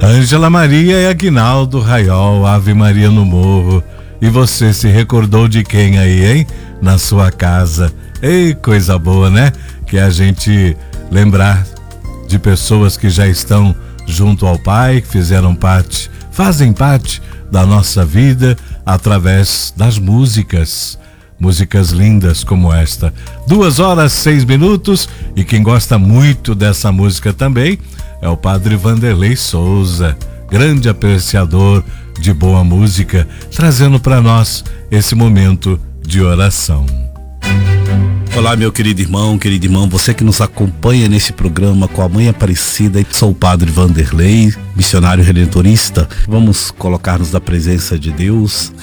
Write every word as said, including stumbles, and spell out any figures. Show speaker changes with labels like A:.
A: Ângela Maria e Aguinaldo Raiol, Ave Maria no Morro. E você se recordou de quem aí, hein? Na sua casa. Ei, coisa boa, né? Que a gente lembrar de pessoas que já estão junto ao Pai, que fizeram parte, fazem parte da nossa vida através das músicas. Músicas lindas como esta. Duas horas, seis minutos. E quem gosta muito dessa música também é o Padre Vanderlei Souza, grande apreciador de boa música, trazendo para nós esse momento de oração.
B: Olá, meu querido irmão, querido irmão, você que nos acompanha nesse programa com a Mãe Aparecida. Sou o Padre Vanderlei, missionário redentorista. Vamos colocar-nos na presença de Deus.